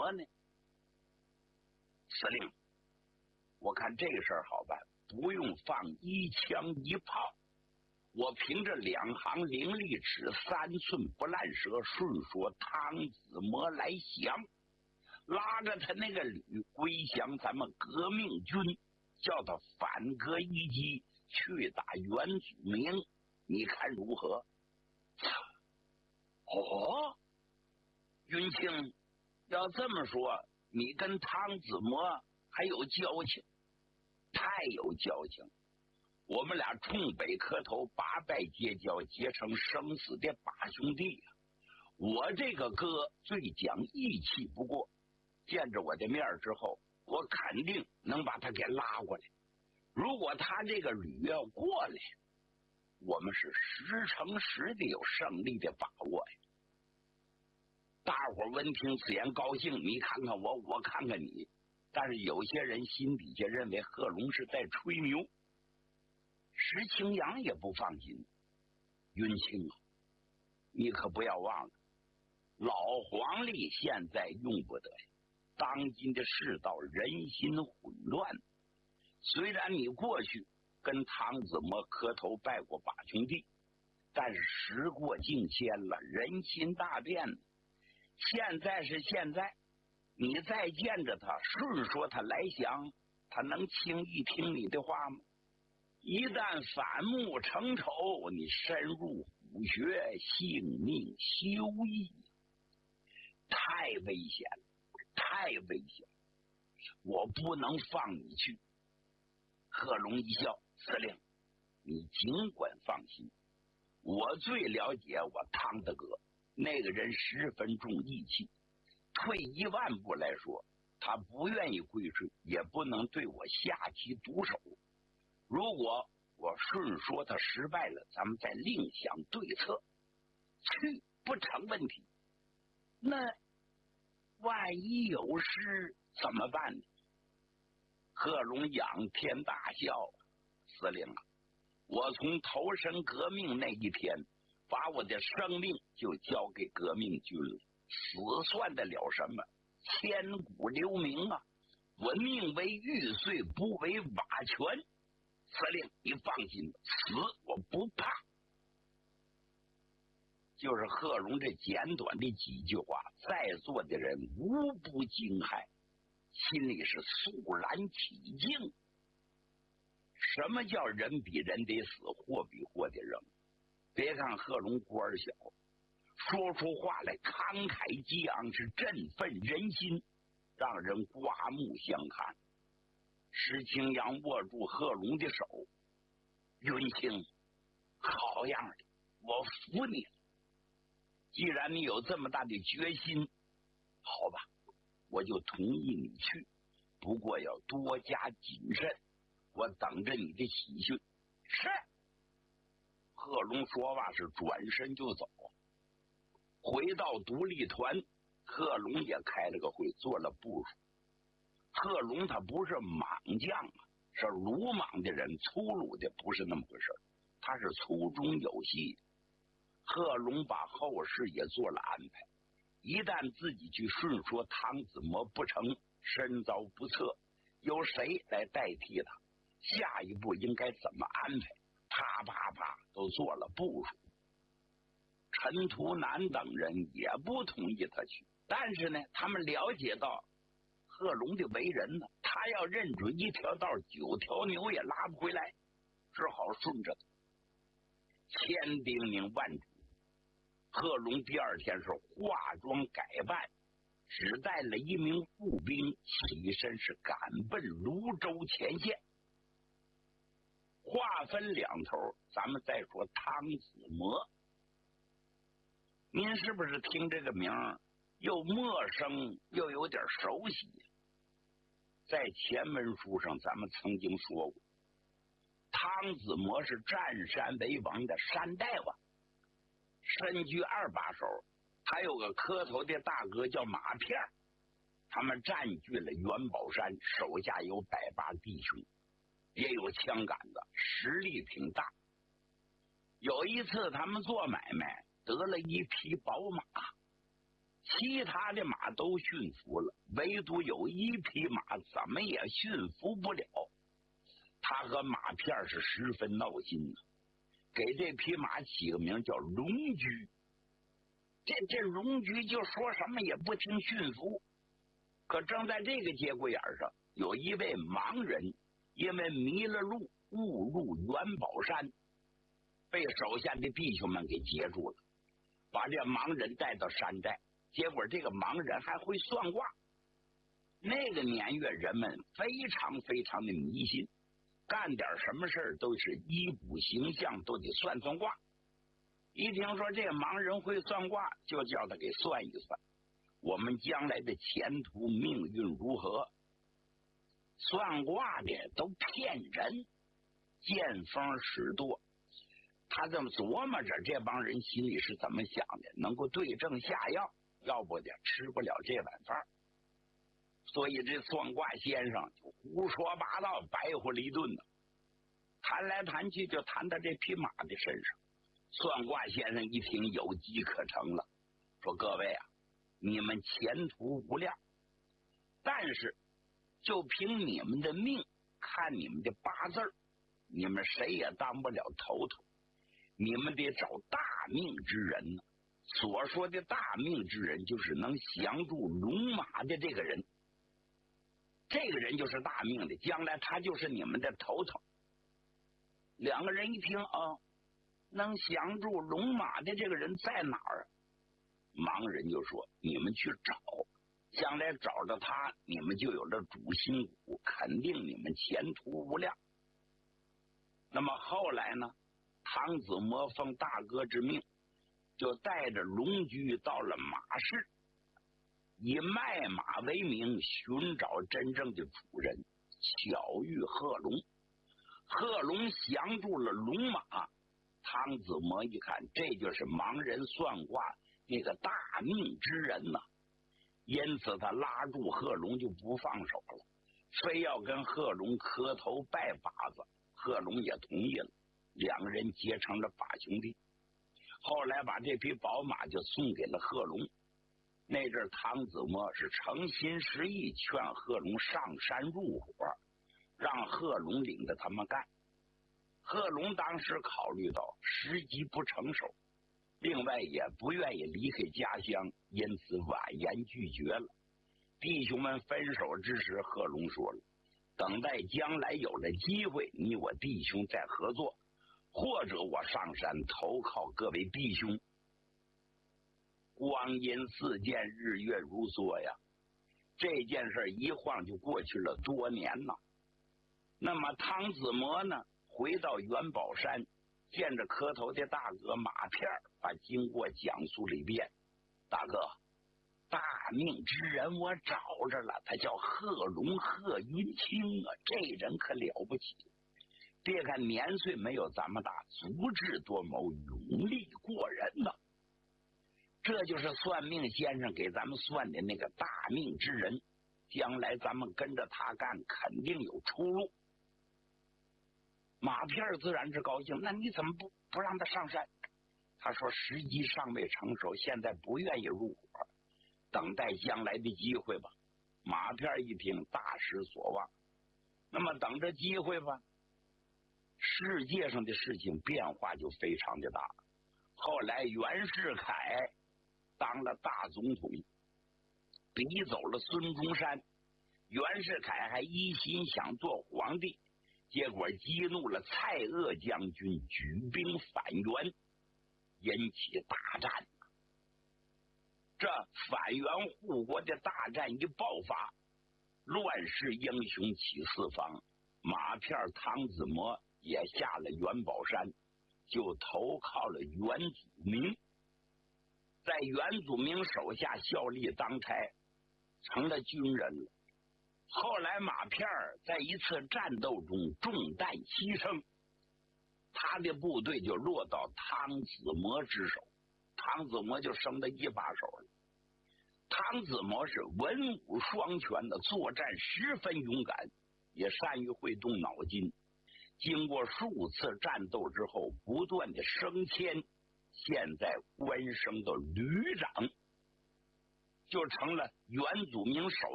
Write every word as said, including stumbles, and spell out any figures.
么呢？司令，我看这个事儿好办，不用放一枪一炮，我凭着两行伶俐齿、三寸不烂舌，顺说汤子模来降，拉着他那个旅归降咱们革命军，叫他反戈一击，去打元祖明，你看如何？哦，云清，要这么说，你跟汤子模还有交情，太有交情。我们俩冲北磕头，八拜结交，结成生死的把兄弟呀、啊！我这个哥最讲义气不过，见着我的面之后，我肯定能把他给拉过来。如果他这个旅要过来，我们是十成十的有胜利的把握呀！大伙儿闻听此言高兴，你看看我，我看看你，但是有些人心底下认为贺龙是在吹牛。石青阳也不放心，云清啊，你可不要忘了，老黄历现在用不得呀。当今的世道人心混乱，虽然你过去跟汤子模磕头拜过把兄弟，但是时过境迁了，人心大变。现在是现在，你再见着他，顺说他来降，他能轻易听你的话吗？一旦反目成仇，你深入虎穴，性命休矣，太危险了，太危险了！我不能放你去。贺龙一笑，司令，你尽管放心，我最了解我汤大哥，那个人十分重义气，退一万步来说，他不愿意归顺，也不能对我下其毒手。如果我顺说他失败了，咱们再另想对策。去不成问题，那万一有事怎么办呢？贺龙仰天大笑，司令啊，我从投身革命那一天，把我的生命就交给革命军了，死算得了什么？千古留名啊！文命为玉碎，不为瓦全。司令，你放心吧，死我不怕。就是贺龙这简短的几句话，在座的人无不惊骇，心里是肃然起敬。什么叫人比人得死，货比货得扔？别看贺龙官小，说出话来慷慨激昂，是振奋人心，让人刮目相看。石青阳握住贺龙的手，云清，好样的，我服你了。既然你有这么大的决心，好吧，我就同意你去，不过要多加谨慎，我等着你的喜讯。是。贺龙说话是转身就走，回到独立团，贺龙也开了个会，做了部署。贺龙他不是莽将啊，是鲁莽的人，粗鲁的不是那么回事，他是粗中有细。贺龙把后事也做了安排，一旦自己去顺说汤子模不成，身遭不测，由谁来代替他，下一步应该怎么安排，啪啪啪都做了部署。陈图南等人也不同意他去，但是呢，他们了解到贺龙的为人呢，他要认准一条道，九条牛也拉不回来，只好顺着他。千叮咛万嘱，贺龙第二天是化妆改扮，只带了一名步兵，起身是赶奔泸州前线。话分两头，咱们再说汤子模。您是不是听这个名又陌生又有点熟悉？在前文书上咱们曾经说过，汤子模是占山为王的山大王，身居二把手，还有个磕头的大哥叫马片，他们占据了元宝山，手下有百八弟兄，也有枪杆子，实力挺大。有一次他们做买卖，得了一匹宝马， 其他的马都驯服了，唯独有一匹马怎么也驯服不了。他和马片是十分闹心的，给这匹马起个名叫龙驹。这这龙驹就说什么也不听驯服。可正在这个节骨眼上，有一位盲人因为迷了路误入元宝山，被手下的弟兄们给截住了，把这盲人带到山寨。结果这个盲人还会算卦。那个年月人们非常非常的迷信，干点什么事儿都是衣补形象，都得算算卦。一听说这个盲人会算卦，就叫他给算一算我们将来的前途命运如何。算卦的都骗人，见风使舵。他这么琢磨着这帮人心里是怎么想的，能够对症下药，要不得吃不了这碗饭。所以这算卦先生就胡说八道，白活了一顿呢。谈来谈去就谈到这匹马的身上。算卦先生一听有机可乘了，说各位啊，你们前途无量，但是就凭你们的命，看你们的八字，你们谁也当不了头头，你们得找大命之人呢。所说的大命之人，就是能降住龙马的这个人，这个人就是大命的，将来他就是你们的头头。两个人一听啊，能降住龙马的这个人在哪儿？盲人就说：你们去找，将来找着他，你们就有了主心骨，肯定你们前途无量。那么后来呢，唐子模奉大哥之命，就带着龙驹到了马市，以卖马为名，寻找真正的主人，巧遇贺龙。贺龙降住了龙马，唐子模一看，这就是盲人算卦那个大命之人呐、啊，因此他拉住贺龙就不放手了，非要跟贺龙磕头拜把子。贺龙也同意了，两个人结成了把兄弟。后来把这匹宝马就送给了贺龙。那阵唐子模是诚心实意劝贺龙上山入伙，让贺龙领着他们干。贺龙当时考虑到时机不成熟，另外也不愿意离开家乡，因此婉言拒绝了。弟兄们分手之时，贺龙说了，等待将来有了机会，你我弟兄再合作，或者我上山投靠各位弟兄。光阴似箭，日月如梭呀，这件事一晃就过去了多年了。那么汤子模呢，回到元宝山，见着磕头的大哥马片，把经过讲述了一遍。大哥，大命之人我找着了，他叫贺龙，贺云清啊，这人可了不起。别看年岁没有咱们大，足智多谋，勇力过人呐、啊。这就是算命先生给咱们算的那个大命之人，将来咱们跟着他干，肯定有出路。马片自然是高兴，那你怎么不不让他上山？他说时机尚未成熟，现在不愿意入伙，等待将来的机会吧。马片一听，大失所望。那么等着机会吧。世界上的事情变化就非常的大。后来袁世凯当了大总统，逼走了孙中山。袁世凯还一心想做皇帝，结果激怒了蔡锷将军，举兵反袁，引起大战。这反袁护国的大战一爆发，乱世英雄起四方，马片汤子模也下了元宝山，就投靠了袁祖明，在袁祖明手下效力当差，成了军人了。后来马片在一次战斗中中弹牺牲，他的部队就落到汤子模之手，汤子模就升到一把手了。汤子模是文武双全的，作战十分勇敢，也善于会动脑筋。经过数次战斗之后，不断的升迁，现在官升到旅长。 就成了原住民首